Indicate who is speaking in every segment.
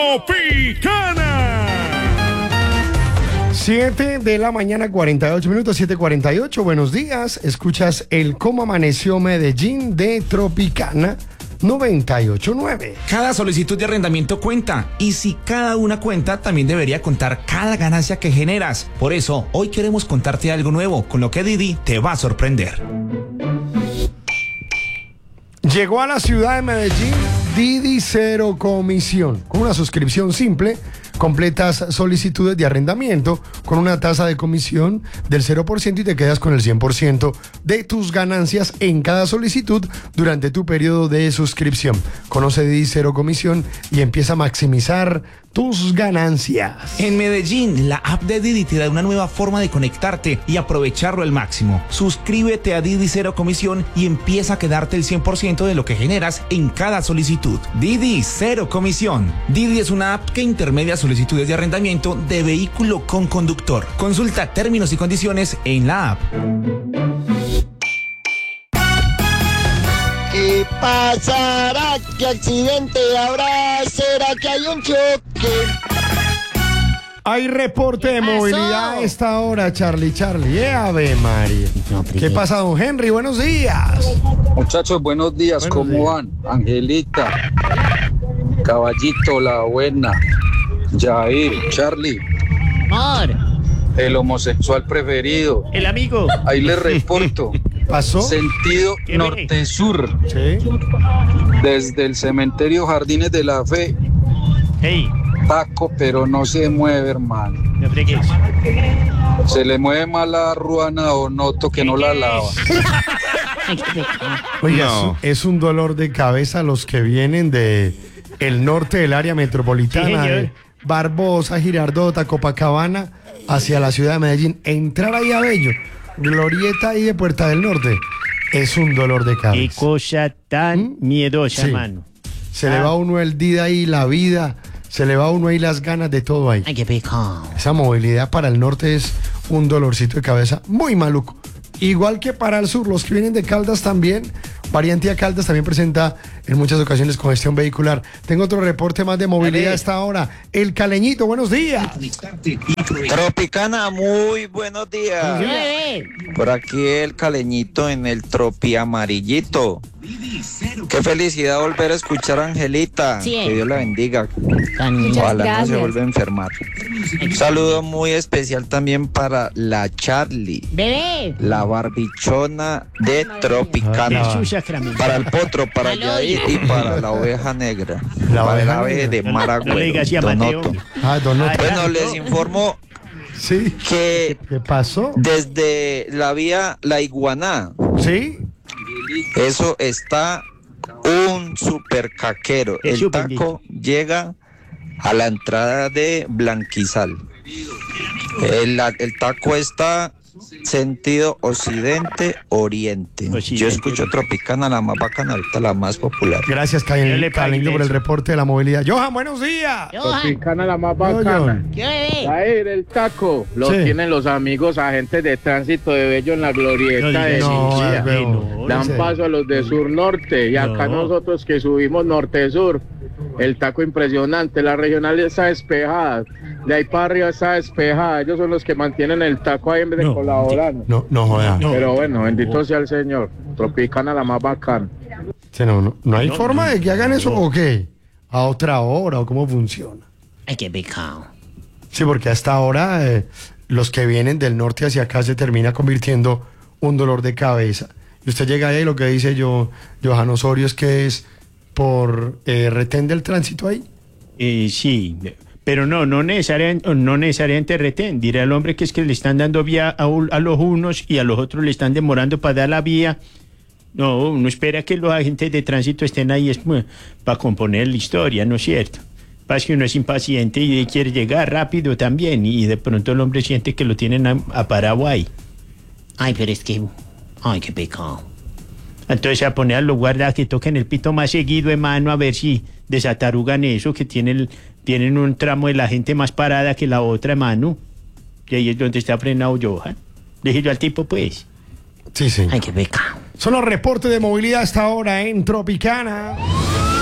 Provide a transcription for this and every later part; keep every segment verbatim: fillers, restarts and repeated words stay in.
Speaker 1: Tropicana.
Speaker 2: siete de la mañana, cuarenta y ocho minutos, siete cuarenta y ocho. Buenos días. Escuchas el Cómo Amaneció Medellín de Tropicana noventa y ocho punto nueve.
Speaker 3: Cada solicitud de arrendamiento cuenta, y si cada una cuenta, también debería contar cada ganancia que generas. Por eso, hoy queremos contarte algo nuevo, con lo que Didi te va a sorprender.
Speaker 2: Llegó a la ciudad de Medellín Didi Cero Comisión. Con una suscripción simple, completas solicitudes de arrendamiento con una tasa de comisión del cero por ciento y te quedas con el cien por ciento de tus ganancias en cada solicitud durante tu periodo de suscripción. Conoce Didi Cero Comisión y empieza a maximizar tus ganancias.
Speaker 3: En Medellín, la app de Didi te da una nueva forma de conectarte y aprovecharlo al máximo. Suscríbete a Didi Cero Comisión y empieza a quedarte el cien por ciento de lo que generas en cada solicitud. Didi Cero Comisión. Didi es una app que intermedia solicitudes de arrendamiento de vehículo con conductor. Consulta términos y condiciones en la app.
Speaker 4: ¿Qué pasará? ¿Qué accidente habrá? ¿Será que hay un choque?
Speaker 2: Hay reporte de movilidad a esta hora, Charlie, Charlie. ¡Eh, Ave María! No, ¿qué pasa, don Henry? Buenos días.
Speaker 5: Muchachos, buenos días.
Speaker 2: Buenos
Speaker 5: ¿Cómo
Speaker 2: días.
Speaker 5: van? Angelita, Caballito, La Buena, Jair, Charlie,
Speaker 6: Amor,
Speaker 5: el homosexual preferido.
Speaker 6: el amigo.
Speaker 5: Ahí les reporto.
Speaker 2: ¿Pasó?
Speaker 5: Sentido
Speaker 6: ¿Qué ve?
Speaker 5: norte-sur,
Speaker 2: Sí.
Speaker 5: desde el cementerio Jardines de la Fe,
Speaker 6: Hey,
Speaker 5: taco, pero no se mueve, hermano.
Speaker 6: no fregues.
Speaker 5: Se le mueve más la ruana o noto que no la lava.
Speaker 6: Ay, qué pecado.
Speaker 2: Oiga,
Speaker 3: No.
Speaker 2: es, es un dolor de cabeza los que vienen de el norte del área metropolitana,
Speaker 6: Sí, señor.
Speaker 2: de Barbosa, Girardota, Copacabana, hacia la ciudad de Medellín. Entrar ahí a Bello, Glorieta ahí de Puerta del Norte, es un dolor de
Speaker 6: Qué
Speaker 2: cabeza.
Speaker 6: cosa tan miedosa,
Speaker 2: Sí.
Speaker 6: mano.
Speaker 2: Se le va a uno el día ahí, la vida, se le va a uno ahí las ganas de todo ahí.
Speaker 6: Ay, qué pecado.
Speaker 2: Esa movilidad para el norte es un dolorcito de cabeza muy maluco. Igual que para el sur, los que vienen de Caldas también, variante a Caldas también presenta en muchas ocasiones congestión vehicular. Tengo otro reporte más de movilidad a esta hora. El Caleñito, buenos días.
Speaker 7: Tropicana, muy buenos días.
Speaker 6: Bebé.
Speaker 7: Por aquí el Caleñito en el Tropi Amarillito. Qué felicidad volver a escuchar a Angelita.
Speaker 6: Sí.
Speaker 7: Que Dios la bendiga.
Speaker 6: Tan-
Speaker 7: Ojalá no se
Speaker 8: gracias.
Speaker 7: vuelva a enfermar. Un saludo muy especial también para la Charlie,
Speaker 6: Bebé.
Speaker 7: la barbichona de Tropicana.
Speaker 2: Ah,
Speaker 6: Jesús sacramento.
Speaker 7: Para el potro, para
Speaker 6: Aló.
Speaker 7: Yair y para la oveja negra.
Speaker 2: La
Speaker 7: para el
Speaker 2: oveja
Speaker 7: ave
Speaker 2: negra.
Speaker 7: de
Speaker 6: No le
Speaker 7: Maragüero.
Speaker 6: digas así a Mateo.
Speaker 7: Donoto.
Speaker 2: Ah, don Otto.
Speaker 7: Bueno, les informo
Speaker 2: Sí.
Speaker 7: que
Speaker 2: ¿Qué pasó?
Speaker 7: desde la vía La Iguaná,
Speaker 2: Sí.
Speaker 7: eso está un super caquero.
Speaker 6: Es
Speaker 7: El
Speaker 6: súper
Speaker 7: taco llega a la entrada de Blanquizal. El, la- el taco está sentido occidente-oriente.
Speaker 6: Occidente.
Speaker 7: Yo escucho Tropicana, la más bacana, ahorita la más popular.
Speaker 2: Gracias,
Speaker 6: Yo le
Speaker 2: Caleñito,
Speaker 6: pagué
Speaker 2: por el
Speaker 6: eso.
Speaker 2: reporte de la movilidad. Johan, buenos días.
Speaker 6: Johan,
Speaker 5: Tropicana, la más
Speaker 2: Hola,
Speaker 5: bacana.
Speaker 2: John.
Speaker 6: ¿qué bebé?
Speaker 5: Jair, el taco, lo
Speaker 2: Sí.
Speaker 5: tienen los amigos agentes de tránsito de Bello en la glorieta de
Speaker 2: No,
Speaker 5: Chinchilla.
Speaker 2: ay,
Speaker 6: Ay,
Speaker 2: weón.
Speaker 6: no,
Speaker 5: Dan
Speaker 2: Sí.
Speaker 5: paso a los de sur-norte y acá
Speaker 6: No.
Speaker 5: nosotros que subimos norte-sur, el taco impresionante, la regional está despejada, de ahí para arriba está despejada, ellos son los que mantienen el taco ahí en vez de
Speaker 6: No.
Speaker 5: colaborar.
Speaker 2: No, no joda.
Speaker 6: No.
Speaker 5: Pero bueno, bendito sea el Señor, Tropicana la más bacana.
Speaker 2: Sí, no, no, no hay
Speaker 6: No,
Speaker 2: forma
Speaker 6: no.
Speaker 2: de que hagan eso o qué. ¿A otra hora o cómo funciona?
Speaker 6: Ay, qué pecado.
Speaker 2: Sí, porque hasta ahora eh, los que vienen del norte hacia acá se termina convirtiendo un dolor de cabeza. Y usted llega ahí y lo que dice yo, Johan Osorio es que es por eh, retén del tránsito ahí.
Speaker 6: Eh, sí, pero no, no necesariamente, no necesariamente retén. Dirá el hombre que es que le están dando vía a, un- a los unos y a los otros le están demorando para dar la vía. No, uno espera que los agentes de tránsito estén ahí es, pues, para componer la historia, ¿no es cierto? Pasa que uno es impaciente y quiere llegar rápido también y de pronto el hombre siente que lo tienen a, a Paraguay. Ay, pero es que... Ay, qué pecado. Entonces a poner a los guardas que toquen el pito más seguido, hermano, a ver si desatarugan eso, que tienen, tienen un tramo de la gente más parada que la otra, hermano. Y ahí es donde está frenado Johan. Déjelo al tipo, pues.
Speaker 2: Sí, sí.
Speaker 6: Ay, qué pecado.
Speaker 2: Son los reportes de movilidad hasta ahora en Tropicana.
Speaker 1: Si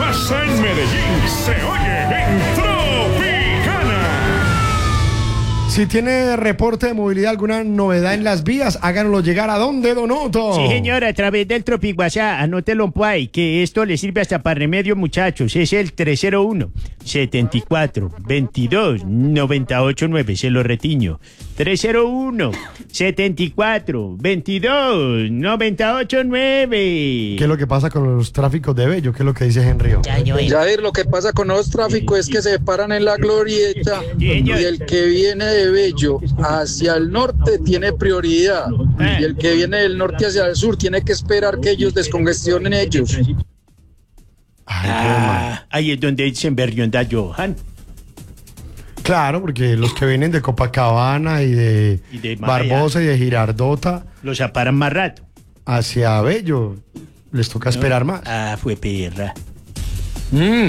Speaker 1: pasa en Medellín, se oye en Tropicana.
Speaker 2: Si tiene reporte de movilidad, alguna novedad en las vías, háganoslo llegar a dónde, Don Otto.
Speaker 6: Sí, señora, a través del Tropic WhatsApp, anótelo por ahí, que esto le sirve hasta para remedio, muchachos. Es el tres cero uno, setenta y cuatro, veintidós, noventa y ocho nueve, se lo retiño. tres cero uno, setenta y cuatro, veintidós, noventa y ocho nueve.
Speaker 2: ¿Qué es lo que pasa con los tráficos de Bello? ¿Qué es lo que dice Henry?
Speaker 8: Jair, lo que pasa con los tráficos es que se paran en la glorieta y el que viene de Bello hacia el norte tiene prioridad y el que viene del norte hacia el sur tiene que esperar que ellos descongestionen ellos.
Speaker 6: Ah, ahí es donde dicen Berrionda Johan.
Speaker 2: Claro, porque los que vienen de Copacabana y de,
Speaker 6: Y de Maya.
Speaker 2: Barbosa y de Girardota
Speaker 6: Los aparan más rato.
Speaker 2: hacia Bello, les toca esperar más.
Speaker 6: Ah, fue perra. Mm.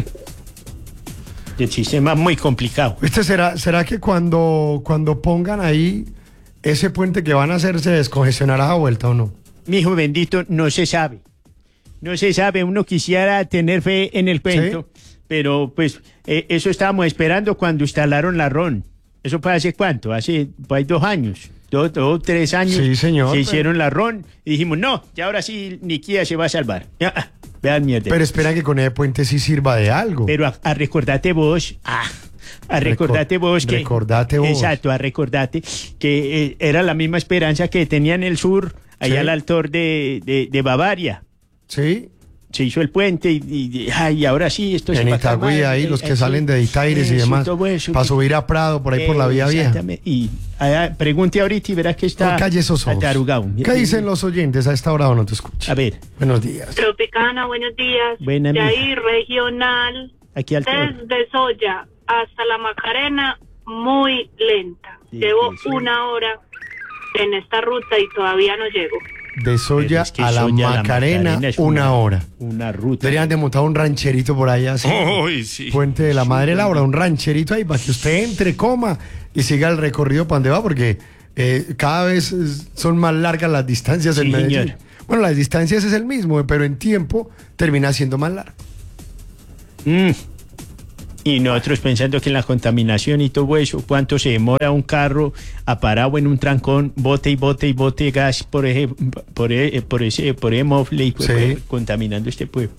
Speaker 6: El sistema muy complicado.
Speaker 2: ¿Viste? ¿Será, será que cuando, cuando pongan ahí ese puente que van a hacer se descongestionará a vuelta o no?
Speaker 6: Mi hijo bendito, no se sabe. No se sabe, uno quisiera tener fe en el cuento, ¿sí? Pero pues eh, eso estábamos esperando cuando instalaron la R O N. ¿Eso fue hace cuánto? Hace pues, dos años, dos, dos, tres años.
Speaker 2: Sí, señor.
Speaker 6: Se
Speaker 2: pero...
Speaker 6: hicieron la R O N y dijimos, no, ya ahora sí Nikia se va a salvar. Ya, vean mierda.
Speaker 2: Pero espera que con ese puente sí sirva de algo.
Speaker 6: Pero a, a recordate vos, ah, a recordate
Speaker 2: Recor
Speaker 6: vos que...
Speaker 2: Recordate vos.
Speaker 6: Exacto, a recordate que eh, era la misma esperanza que tenía en el sur, allá
Speaker 2: ¿sí?
Speaker 6: al altor de, de, de Bavaria.
Speaker 2: Sí.
Speaker 6: Se hizo el puente y, y, ay, ahora sí, esto
Speaker 2: en Itagüí, ahí los que salen de Itaires y demás, para subir a Prado, por ahí por la vía vieja.
Speaker 6: Y allá, pregunte ahorita y verás que está
Speaker 2: calle esos ojos.
Speaker 6: atarugado.
Speaker 2: ¿Qué dicen los oyentes a esta hora o no te escuchan?
Speaker 6: A ver.
Speaker 2: Buenos días.
Speaker 9: Tropicana, buenos días.
Speaker 6: Buena
Speaker 9: de ahí, regional,
Speaker 6: aquí al
Speaker 9: desde Soya hasta la Macarena, muy lenta. Sí, Llevo sí. una hora en esta ruta y todavía no llego.
Speaker 2: De Soya es que a la Soya, Macarena, la Macarena una, una hora.
Speaker 6: Una ruta.
Speaker 2: Deberían de montar un rancherito por allá. Así,
Speaker 1: oh, sí.
Speaker 2: Puente de la Madre Laura, un rancherito ahí para que usted entre, coma y siga el recorrido para donde va, porque eh, cada vez son más largas las distancias
Speaker 6: sí,
Speaker 2: en Medellín.
Speaker 6: Señor.
Speaker 2: Bueno, las distancias es el mismo, pero en tiempo termina siendo más largo.
Speaker 6: Mm. Y nosotros pensando que en la contaminación y todo eso, ¿cuánto se demora un carro a parado en un trancón, bote y bote y bote gas por ese, por ese, por ese, por ese mofle y pues, sí. pues, contaminando este pueblo?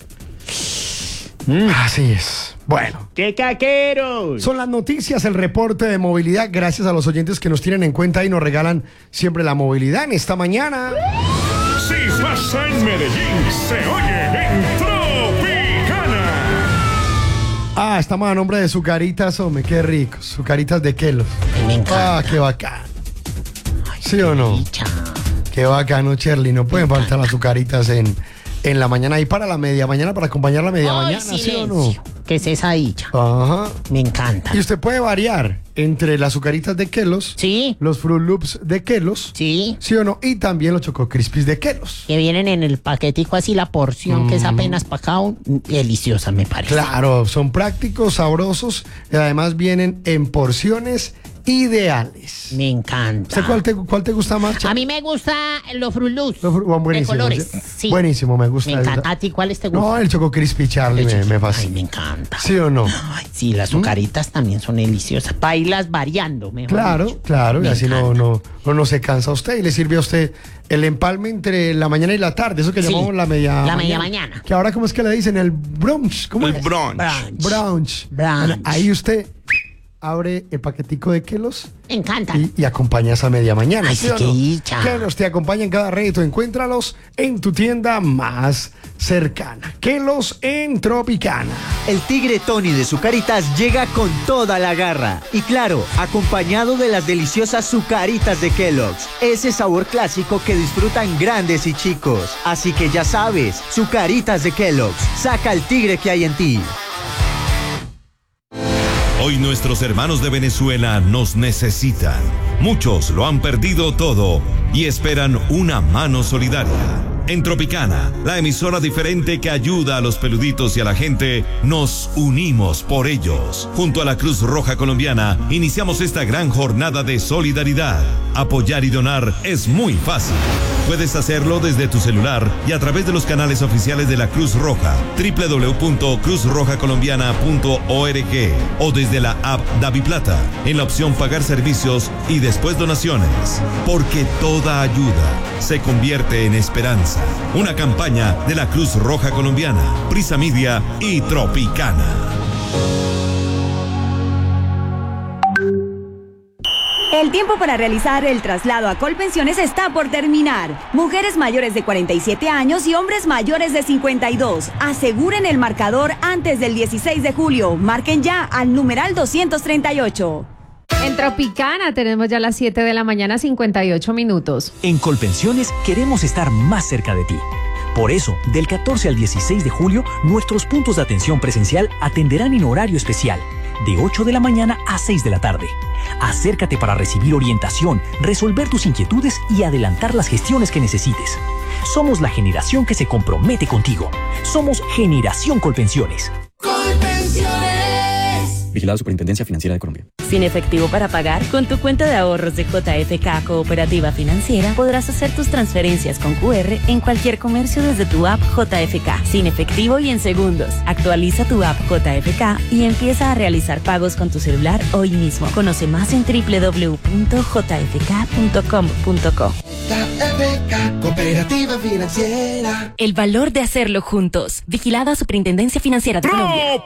Speaker 2: Mm. Así es. Bueno.
Speaker 6: ¡Qué caqueros!
Speaker 2: Son las noticias, el reporte de movilidad. Gracias a los oyentes que nos tienen en cuenta y nos regalan siempre la movilidad en esta mañana.
Speaker 1: Si pasa en Medellín, se oye en Tropicana.
Speaker 2: Ah, estamos a nombre de Zucaritas, hombre, qué rico. Zucaritas de Kelos.
Speaker 10: Me encanta.
Speaker 2: Ah, qué bacán. ¿Sí o no? Qué bacano, Cherly. No pueden faltar las Zucaritas en, en la mañana y para la media mañana, para acompañar la media
Speaker 10: Ay,
Speaker 2: mañana,
Speaker 10: silencio.
Speaker 2: ¿sí o no?
Speaker 10: ¿Qué es esa dicha?
Speaker 2: Ajá.
Speaker 10: Me encanta.
Speaker 2: Y usted puede variar entre las Zucaritas de Kelos,
Speaker 10: sí,
Speaker 2: los Fruit Loops de Kelos,
Speaker 10: sí,
Speaker 2: sí o no, y también los Choco Crispies de Kelos.
Speaker 10: Que vienen en el paquetico así, la porción mm. que es apenas para cada uno, deliciosa me parece.
Speaker 2: Claro, son prácticos, sabrosos, y además vienen en porciones ideales.
Speaker 10: Me encanta.
Speaker 2: ¿Cuál te, cuál te gusta más, Char?
Speaker 10: A mí me gusta los Fruit Loops
Speaker 2: de
Speaker 10: colores. Sí.
Speaker 2: Buenísimo, me gusta.
Speaker 10: Me encanta. ¿A ti cuáles te gustan?
Speaker 2: No, el Choco Crispy, Charlie, me, me fascina.
Speaker 10: Ay, me encanta.
Speaker 2: ¿Sí o no?
Speaker 10: Ay, sí, las Zucaritas ¿Mm? también son deliciosas. Para irlas variando, mejor
Speaker 2: Claro,
Speaker 10: dicho.
Speaker 2: claro,
Speaker 10: me
Speaker 2: y así no, no, no, no se cansa usted y le sirve a usted el empalme entre la mañana y la tarde, eso que sí, llamamos la media
Speaker 10: la
Speaker 2: mañana.
Speaker 10: media mañana.
Speaker 2: Que ahora, ¿cómo es que le dicen? El brunch. ¿Cómo
Speaker 1: el
Speaker 2: es?
Speaker 1: brunch.
Speaker 2: Brunch. Brunch.
Speaker 10: brunch.
Speaker 2: Ahí usted abre el paquetico de Kelos.
Speaker 10: Me encanta.
Speaker 2: Y, y acompaña esa media mañana.
Speaker 10: Ay,
Speaker 2: ¿sí
Speaker 10: sí,
Speaker 2: o
Speaker 10: qué
Speaker 2: no?
Speaker 10: dicha.
Speaker 2: Kelos te acompaña en cada reto. Encuéntralos en tu tienda más cercana. Kelos en Tropicana.
Speaker 11: El tigre Tony de Zucaritas llega con toda la garra. Y claro, acompañado de las deliciosas Zucaritas de Kellogg's. Ese sabor clásico que disfrutan grandes y chicos. Así que ya sabes, Zucaritas de Kellogg's. Saca el tigre que hay en ti.
Speaker 12: Hoy nuestros hermanos de Venezuela nos necesitan. Muchos lo han perdido todo y esperan una mano solidaria. En Tropicana, la emisora diferente que ayuda a los peluditos y a la gente, nos unimos por ellos. Junto a la Cruz Roja Colombiana, iniciamos esta gran jornada de solidaridad. Apoyar y donar es muy fácil. Puedes hacerlo desde tu celular y a través de los canales oficiales de la Cruz Roja, doble u doble u doble u punto cruz roja colombiana punto org o desde la app DaviPlata, en la opción Pagar servicios y después donaciones. Porque toda ayuda se convierte en esperanza. Una campaña de la Cruz Roja Colombiana, Prisa Media y Tropicana.
Speaker 13: El tiempo para realizar el traslado a Colpensiones está por terminar. Mujeres mayores de cuarenta y siete años y hombres mayores de cincuenta y dos. Aseguren el marcador antes del dieciséis de julio. Marquen ya al numeral doscientos treinta y ocho.
Speaker 14: En Tropicana tenemos ya las siete de la mañana, cincuenta y ocho minutos.
Speaker 15: En Colpensiones queremos estar más cerca de ti. Por eso, del catorce al dieciséis de julio, nuestros puntos de atención presencial atenderán en horario especial, de ocho de la mañana a seis de la tarde. Acércate para recibir orientación, resolver tus inquietudes y adelantar las gestiones que necesites. Somos la generación que se compromete contigo. Somos Generación Colpensiones.
Speaker 16: Colpensiones.
Speaker 17: Vigilado Superintendencia Financiera de Colombia.
Speaker 18: Sin efectivo para pagar, con tu cuenta de ahorros de J F K Cooperativa Financiera podrás hacer tus transferencias con Q R en cualquier comercio desde tu app J F K, sin efectivo y en segundos. Actualiza tu app J F K y empieza a realizar pagos con tu celular hoy mismo. Conoce más en doble u doble u doble u punto j f k punto com punto co.
Speaker 16: J F K Cooperativa Financiera.
Speaker 18: El valor de hacerlo juntos. Vigilada Superintendencia Financiera de Colombia.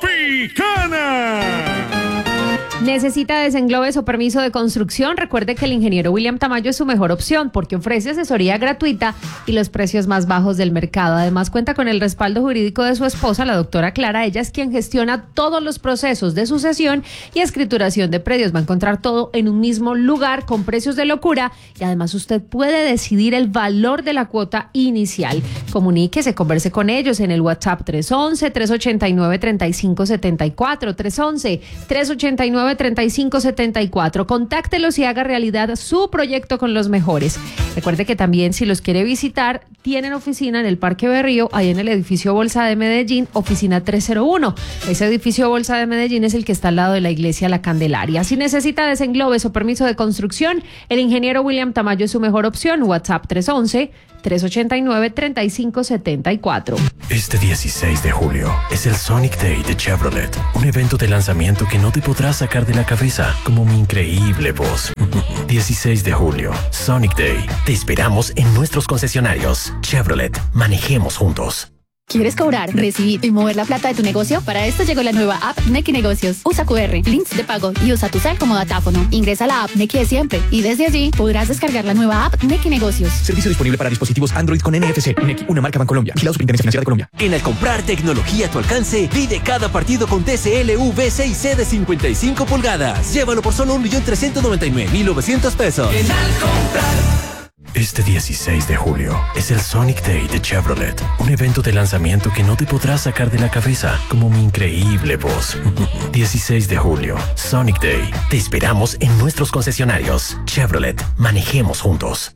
Speaker 1: Tropicana.
Speaker 14: ¿Necesita desenglobes o permiso de construcción? Recuerde que el ingeniero William Tamayo es su mejor opción porque ofrece asesoría gratuita y los precios más bajos del mercado. Además, cuenta con el respaldo jurídico de su esposa, la doctora Clara. Ella es quien gestiona todos los procesos de sucesión y escrituración de predios. Va a encontrar todo en un mismo lugar con precios de locura y además usted puede decidir el valor de la cuota inicial. Comuníquese, converse con ellos en el WhatsApp tres once, tres ochenta y nueve, treinta y cinco setenta y cuatro, tres once, tres ochenta y nueve, treinta y cinco setenta y cuatro. Contáctelos y haga realidad su proyecto con los mejores. Recuerde que también, si los quiere visitar, tienen oficina en el Parque Berrío, ahí en el edificio Bolsa de Medellín, oficina trescientos uno. Ese edificio Bolsa de Medellín es el que está al lado de la iglesia La Candelaria. Si necesita desenglobes o permiso de construcción, el ingeniero William Tamayo es su mejor opción. WhatsApp tres once, tres ochenta y nueve, treinta y cinco setenta y cuatro.
Speaker 19: Este dieciséis de julio es el Sonic Day de Chevrolet, un evento de lanzamiento que no te podrás sacar de la cabeza, como mi increíble voz. dieciséis de julio, Sonic Day. Te esperamos en nuestros concesionarios. Chevrolet, manejemos juntos.
Speaker 20: ¿Quieres cobrar, recibir y mover la plata de tu negocio? Para esto llegó la nueva app Nequi Negocios. Usa Q R, links de pago y usa tu cel como datáfono. Ingresa a la app Nequi de siempre y desde allí podrás descargar la nueva app Nequi Negocios.
Speaker 15: Servicio disponible para dispositivos Android con N F C. Nequi, una marca Bancolombia. Vigilado Superintendencia Financiera de Colombia.
Speaker 21: En Al comprar tecnología a tu alcance, vive cada partido con T C L V seis C de cincuenta y cinco pulgadas. Llévalo por solo un millón trescientos noventa y nueve mil novecientos pesos.
Speaker 19: En Al comprar. Este dieciséis de julio es el Sonic Day de Chevrolet, un evento de lanzamiento que no te podrás sacar de la cabeza, como mi increíble voz. dieciséis de julio, Sonic Day. Te esperamos en nuestros concesionarios. Chevrolet, manejemos juntos.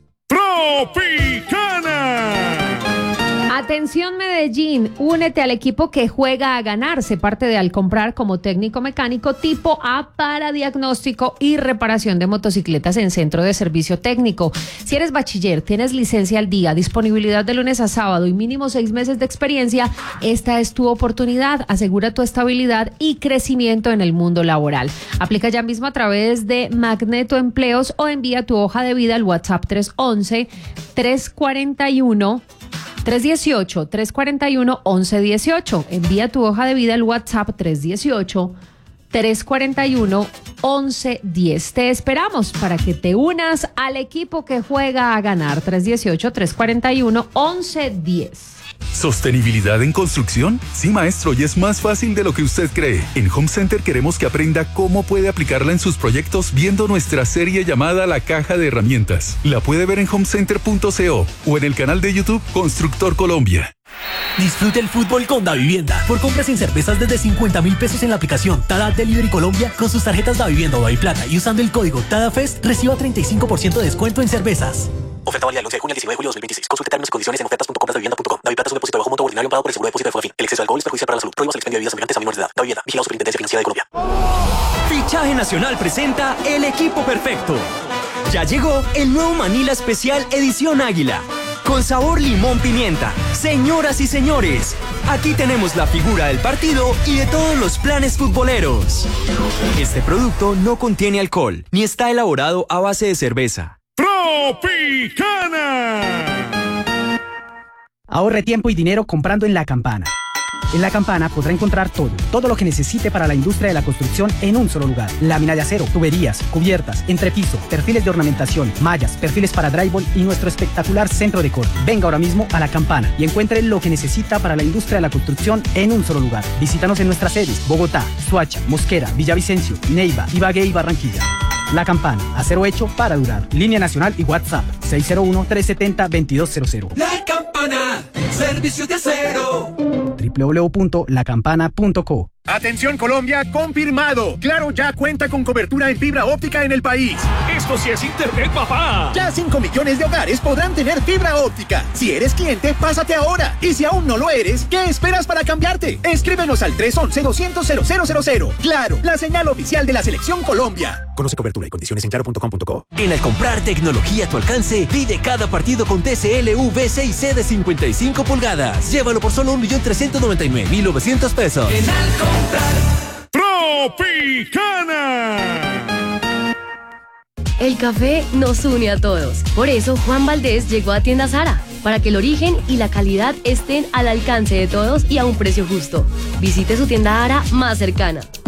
Speaker 1: Tropicana.
Speaker 14: Atención Medellín, únete al equipo que juega a ganar. Se parte de Al comprar como técnico mecánico tipo A para diagnóstico y reparación de motocicletas en centro de servicio técnico. Si eres bachiller, tienes licencia al día, disponibilidad de lunes a sábado y mínimo seis meses de experiencia, esta es tu oportunidad. Asegura tu estabilidad y crecimiento en el mundo laboral. Aplica ya mismo a través de Magneto Empleos o envía tu hoja de vida al WhatsApp tres once, tres cuarenta y uno, tres dieciocho, tres cuarenta y uno, once dieciocho. Envía tu hoja de vida al WhatsApp tres dieciocho, tres cuarenta y uno, once diez. Te esperamos para que te unas al equipo que juega a ganar. tres dieciocho, tres cuarenta y uno, once diez.
Speaker 22: ¿Sostenibilidad en construcción? Sí, maestro, y es más fácil de lo que usted cree. En Home Center queremos que aprenda cómo puede aplicarla en sus proyectos viendo nuestra serie llamada La Caja de Herramientas. La puede ver en home center punto co o en el canal de YouTube Constructor Colombia.
Speaker 21: Disfruta el fútbol con Davivienda. Por compras en cervezas desde cincuenta mil pesos en la aplicación Tada Delivery Colombia, con sus tarjetas Davivienda o Daviplata y usando el código TADAFEST, reciba treinta y cinco por ciento de descuento en cervezas.
Speaker 22: Oferta válida del once de junio al diecinueve de julio de dos mil veintiséis. Consulte términos y condiciones en ofertas punto compras davivienda punto com. Daviplata es un depósito de bajo monto ordinario pagado por el seguro de depósito de Fogafín. El exceso de alcohol es perjudicial para la salud. Prohíbas el expendio de bebidas semejantes a menores de edad. Davivienda. Vigilado Superintendencia Financiera de Colombia.
Speaker 21: Fichaje Nacional presenta El Equipo Perfecto. Ya llegó el nuevo Manila Especial Edición Águila.
Speaker 3: con sabor limón pimienta. Señoras y señores, aquí tenemos la figura del partido y de todos los planes futboleros. Este producto no contiene alcohol, ni está elaborado a base de cerveza.
Speaker 1: Tropicana.
Speaker 4: Ahorre tiempo y dinero comprando en La Campana. En La Campana podrá encontrar todo, todo lo que necesite para la industria de la construcción en un solo lugar. Lámina de acero, tuberías, cubiertas, entrepiso, perfiles de ornamentación, mallas, perfiles para drywall y nuestro espectacular centro de corte. Venga ahora mismo a La Campana y encuentre lo que necesita para la industria de la construcción en un solo lugar. Visítanos en nuestras sedes: Bogotá, Soacha, Mosquera, Villavicencio, Neiva, Ibagué y Barranquilla. La Campana, acero hecho para durar. Línea nacional y WhatsApp seis cero uno, tres siete cero, dos dos cero cero.
Speaker 16: La Campana, servicio de acero.
Speaker 4: doble u doble u doble u punto la campana punto co.
Speaker 23: Atención Colombia, confirmado. Claro ya cuenta con cobertura en fibra óptica en el país.
Speaker 1: Esto sí es internet, papá.
Speaker 23: Ya cinco millones de hogares podrán tener fibra óptica. Si eres cliente, pásate ahora. Y si aún no lo eres, ¿qué esperas para cambiarte? Escríbenos al tres once, doscientos, cero cero cero cero. Claro, la señal oficial de la Selección Colombia.
Speaker 19: Conoce cobertura y condiciones en claro punto com punto co.
Speaker 3: En Al comprar tecnología a tu alcance, pide cada partido con T C L V seis C de cincuenta y cinco pulgadas. Llévalo por solo un millón trescientos noventa y nueve mil novecientos pesos.
Speaker 16: En Al comprar.
Speaker 1: Tropicana.
Speaker 24: El café nos une a todos. Por eso Juan Valdés llegó a Tienda Zara, para que el origen y la calidad estén al alcance de todos y a un precio justo. Visite su tienda Zara más cercana.